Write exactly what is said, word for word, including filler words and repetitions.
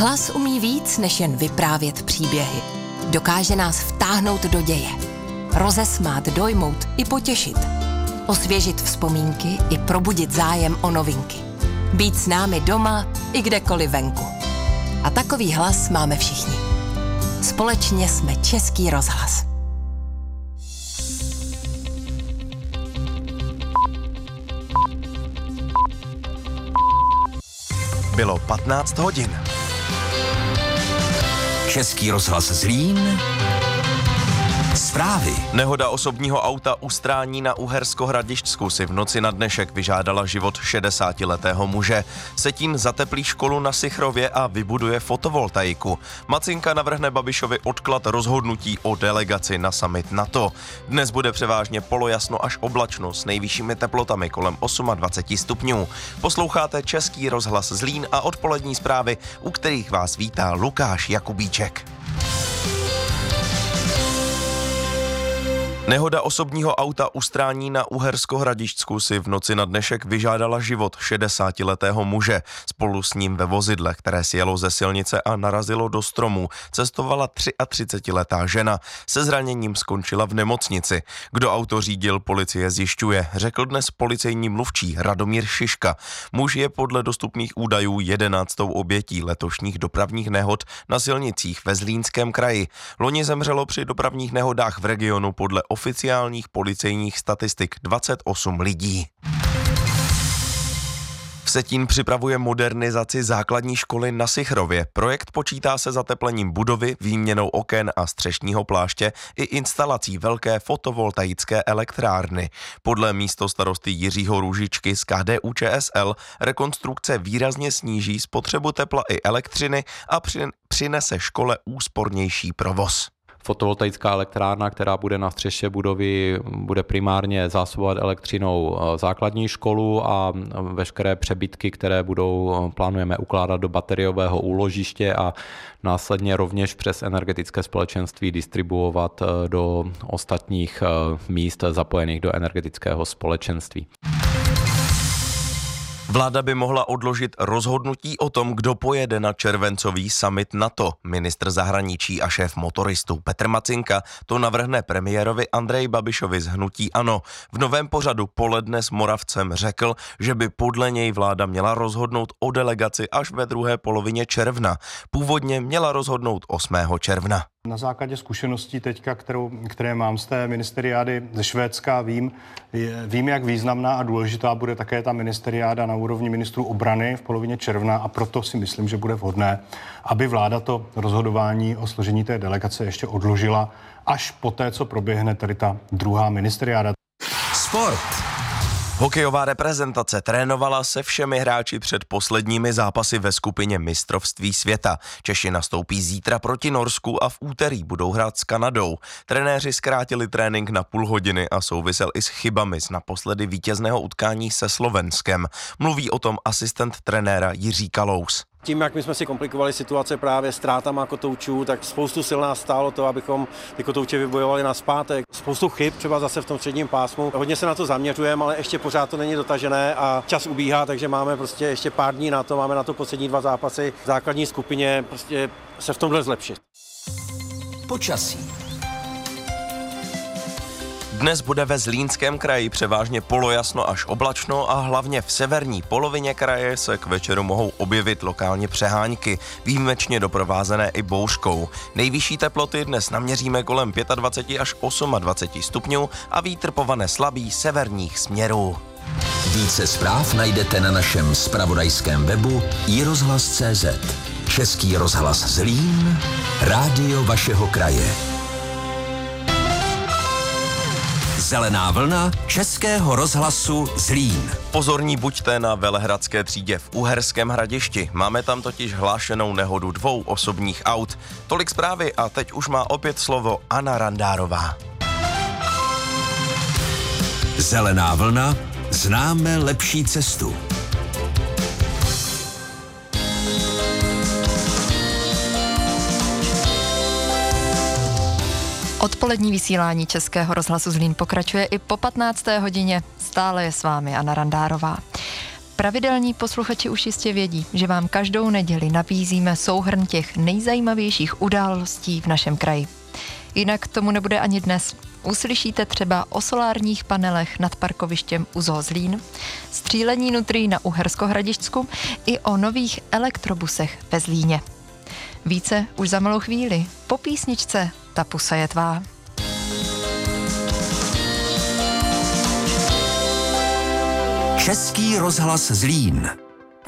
Hlas umí víc, než jen vyprávět příběhy. Dokáže nás vtáhnout do děje. Rozesmát, dojmout i potěšit. Osvěžit vzpomínky i probudit zájem o novinky. Být s námi doma i kdekoliv venku. A takový hlas máme všichni. Společně jsme Český rozhlas. Bylo patnáct hodin. Český rozhlas Zlín. Zprávy. Nehoda osobního auta u Strání na Uhersko-Hradišťsku si v noci na dnešek vyžádala život šedesátiletého muže. Setín zateplí školu na Sichrově a vybuduje fotovoltaiku. Macinka navrhne Babišovi odklad rozhodnutí o delegaci na summit NATO. Dnes bude převážně polojasno až oblačno s nejvyššími teplotami kolem dvacet osm stupňů. Posloucháte Český rozhlas Zlín a odpolední zprávy, u kterých vás vítá Lukáš Jakubíček. Nehoda osobního auta u Strání na Uhersko-Hradišťsku si v noci na dnešek vyžádala život šedesátiletého muže. Spolu s ním ve vozidle, které si jelo ze silnice a narazilo do stromu, cestovala třiatřicetiletá žena. Se zraněním skončila v nemocnici. Kdo auto řídil, policie zjišťuje, řekl dnes policejní mluvčí Radomír Šiška. Muž je podle dostupných údajů jedenáctou obětí letošních dopravních nehod na silnicích ve Zlínském kraji. Loni zemřelo při dopravních nehodách v regionu podle oficiálních policejních statistik dvacet osm lidí. Vsetín připravuje modernizaci základní školy na Sichrově. Projekt počítá se zateplením budovy, výměnou oken a střešního pláště i instalací velké fotovoltaické elektrárny. Podle místostarosty Jiřího Růžičky z K D U Č S L rekonstrukce výrazně sníží spotřebu tepla i elektřiny a přinese škole úspornější provoz. Fotovoltaická elektrárna, která bude na střeše budovy, bude primárně zásobovat elektřinou základní školu a veškeré přebytky, které budou, plánujeme ukládat do bateriového úložiště a následně rovněž přes energetické společenství distribuovat do ostatních míst zapojených do energetického společenství. Vláda by mohla odložit rozhodnutí o tom, kdo pojede na červencový summit NATO. Ministr zahraničí a šéf motoristů Petr Macinka to navrhne premiérovi Andreji Babišovi z hnutí ANO. V novém pořadu Poledne s Moravcem řekl, že by podle něj vláda měla rozhodnout o delegaci až ve druhé polovině června. Původně měla rozhodnout osmého června. Na základě zkušeností teďka, kterou, které mám z té ministeriády ze Švédska, vím, vím, jak významná a důležitá bude také ta ministeriáda na úrovni ministrů obrany v polovině června a proto si myslím, že bude vhodné, aby vláda to rozhodování o složení té delegace ještě odložila až poté, co proběhne tady ta druhá ministeriáda. Sport. Hokejová reprezentace trénovala se všemi hráči před posledními zápasy ve skupině mistrovství světa. Češi nastoupí zítra proti Norsku a v úterý budou hrát s Kanadou. Trenéři zkrátili trénink na půl hodiny a souvisel i s chybami z naposledy vítězného utkání se Slovenskem. Mluví o tom asistent trenéra Jiří Kalous. Tím, jak my jsme si komplikovali situace právě ztrátama kotoučů, tak spoustu sil nás stálo to, abychom ty kotouče vybojovali nazpátek. Spoustu chyb, třeba zase v tom středním pásmu. Hodně se na to zaměřujeme, ale ještě pořád to není dotažené a čas ubíhá, takže máme prostě ještě pár dní na to, máme na to poslední dva zápasy v základní skupině, prostě se v tomhle zlepšit. Počasí. Dnes bude ve Zlínském kraji převážně polojasno až oblačno a hlavně v severní polovině kraje se k večeru mohou objevit lokálně přehánky, výjimečně doprovázené i bouřkou. Nejvyšší teploty dnes naměříme kolem dvacet pět až dvacet osm stupňů a vítr povane slabý severních směrů. Více zpráv najdete na našem zpravodajském webu i rozhlas tečka cé zet. Český rozhlas Zlín, rádio vašeho kraje. Zelená vlna Českého rozhlasu Zlín. Pozorní buďte na Velehradské třídě v Uherském Hradišti. Máme tam totiž hlášenou nehodu dvou osobních aut. Tolik zprávy a teď už má opět slovo Anna Randárová. Zelená vlna, známe lepší cestu. Odpolední vysílání Českého rozhlasu Zlín pokračuje i po patnácté hodině. Stále je s vámi Anna Randárová. Pravidelní posluchači už jistě vědí, že vám každou neděli nabízíme souhrn těch nejzajímavějších událostí v našem kraji. Jinak tomu nebude ani dnes. Uslyšíte třeba o solárních panelech nad parkovištěm u Zoo Zlín, střílení nutrí na Uhersko-Hradišťsku i o nových elektrobusech ve Zlíně. Více už za malou chvíli. Po písničce Ta pusa je tvá. Český rozhlas Zlín.